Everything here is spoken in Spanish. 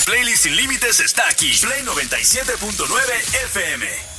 playlist sin límites está aquí. Play 97.9 FM.